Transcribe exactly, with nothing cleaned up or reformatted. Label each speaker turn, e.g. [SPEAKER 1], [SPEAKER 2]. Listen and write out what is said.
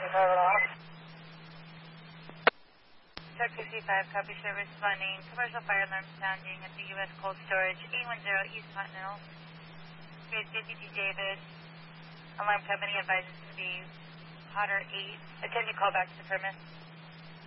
[SPEAKER 1] fifty-five and off.
[SPEAKER 2] Truck fifty-five, copy service responding. Commercial fire alarm sounding at the U S Cold Storage, eight one zero East Continental. Grade fifty-two David. Alarm company advises to be Potter eight. Attend your call back to the premise.